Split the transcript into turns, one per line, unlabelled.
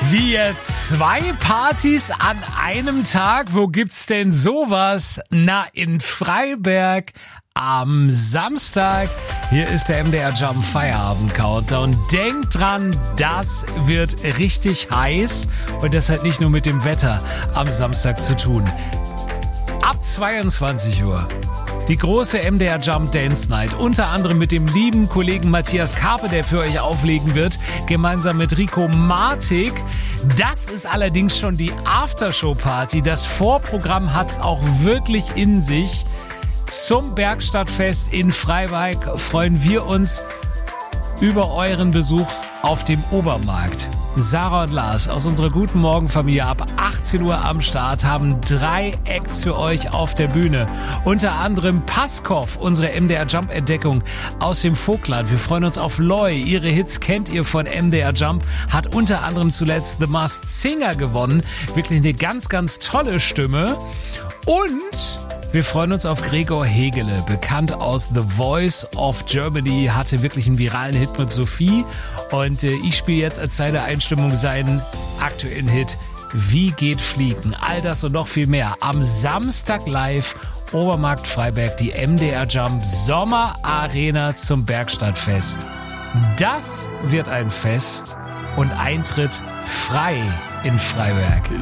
Wir 2 Partys an einem Tag? Wo gibt's denn sowas? Na, in Freiberg am Samstag. Hier ist der MDR Jump Feierabend Countdown. Denkt dran, das wird richtig heiß und das hat nicht nur mit dem Wetter am Samstag zu tun. Ab 22 Uhr. Die große MDR Jump Dance Night, unter anderem mit dem lieben Kollegen Matthias Karpe, der für euch auflegen wird, gemeinsam mit Rico Martik. Das ist allerdings schon die Aftershow-Party. Das Vorprogramm hat's auch wirklich in sich. Zum Bergstadtfest in Freiberg freuen wir uns über euren Besuch auf dem Obermarkt. Sarah und Lars aus unserer Guten Morgen Familie ab 18 Uhr am Start haben 3 Acts für euch auf der Bühne. Unter anderem Paskov, unsere MDR Jump Entdeckung aus dem Vogtland. Wir freuen uns auf Loy. Ihre Hits kennt ihr von MDR Jump. Hat unter anderem zuletzt The Masked Singer gewonnen. Wirklich eine ganz, ganz tolle Stimme. Und wir freuen uns auf Gregor Hegele, bekannt aus The Voice of Germany, hatte wirklich einen viralen Hit mit Sophie. Und ich spiele jetzt als kleine Einstimmung seinen aktuellen Hit Wie geht Fliegen? All das und noch viel mehr. Am Samstag live, Obermarkt Freiberg, die MDR Jump Sommer Arena zum Bergstadtfest. Das wird ein Fest und Eintritt frei in Freiberg.